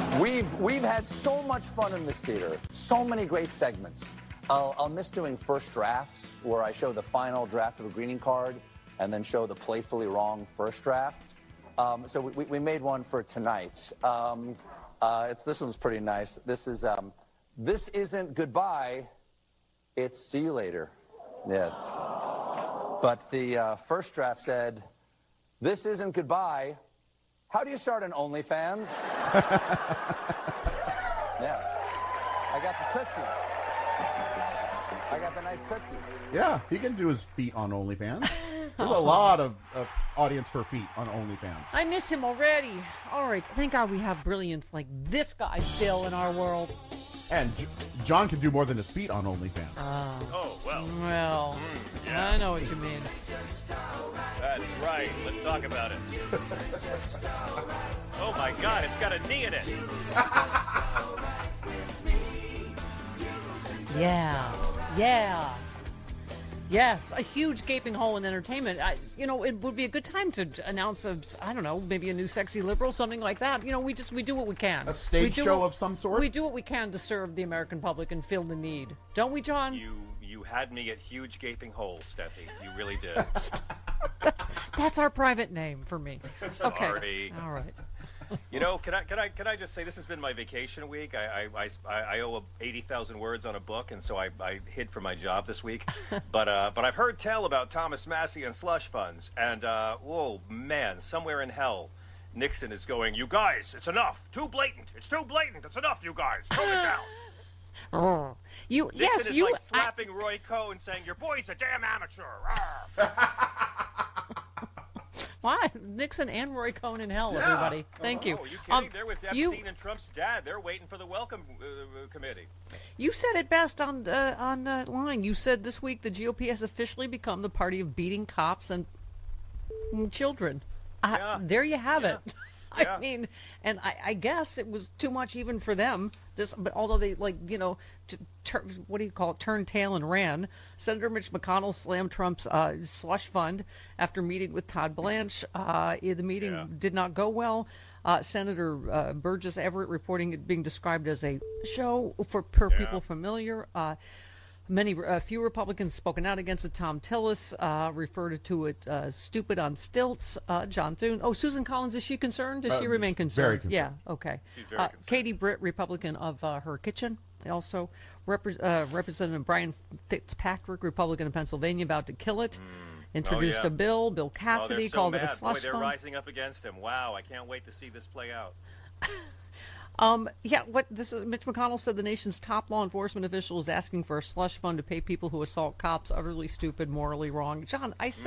We've had so much fun in this theater, so many great segments. I'll miss doing first drafts, where I show the final draft of a greeting card and then show the playfully wrong first draft. So we made one for tonight. This one's pretty nice. This isn't goodbye, it's see you later. Yes. But the first draft said, this isn't goodbye. How do you start an OnlyFans? Yeah. I got the tootsies. I got the nice tootsies. Yeah, he can do his feet on OnlyFans. There's a lot of audience for feet on OnlyFans. I miss him already. All right, thank God we have brilliance like this guy still in our world. And John can do more than his feet on OnlyFans. Oh, well. Well, yeah. I know what you mean. That's right. Let's talk about it. Oh, my God. It's got a knee in it. Yeah. Yes, a huge gaping hole in entertainment. It would be a good time to announce maybe a new sexy liberal, something like that. We do what we can. A stage show of some sort? We do what we can to serve the American public and fill the need. Don't we, John? You had me at huge gaping holes, Steffi. You really did. That's our private name for me. Okay. Sorry. All right. Can I just say this has been my vacation week. I owe 80,000 words on a book, and so I hid from my job this week. But I've heard tell about Thomas Massie and slush funds, and oh man, somewhere in hell, Nixon is going, you guys, it's enough. Too blatant. It's too blatant. It's enough, you guys. Tone it down. Oh, Nixon is like slapping Roy Cohn, saying your boy's a damn amateur. Why? Nixon and Roy Cohn in hell, everybody. Thank you. Are you kidding? They're with Epstein and Trump's dad. They're waiting for the welcome committee. You said it best on line. You said this week the GOP has officially become the party of beating cops and children. There you have it. Yeah. I mean, and I guess it was too much even for them. But although they turned tail and ran. Senator Mitch McConnell slammed Trump's slush fund after meeting with Todd Blanche. The meeting did not go well. Senator Burgess Everett reporting it being described as a show for people familiar. Few Republicans spoken out against it. Tom Tillis referred to it stupid on stilts. John Thune. Oh, Susan Collins, is she concerned? Does she remain concerned? Very concerned. Yeah, okay. She's very concerned. Katie Britt, Republican of her kitchen. Also, Representative Brian Fitzpatrick, Republican of Pennsylvania, about to kill it. Introduced a bill. Bill Cassidy called it a slush fund. They're rising up against him. Wow, I can't wait to see this play out. Mitch McConnell said the nation's top law enforcement official is asking for a slush fund to pay people who assault cops. Utterly stupid, morally wrong. John, I said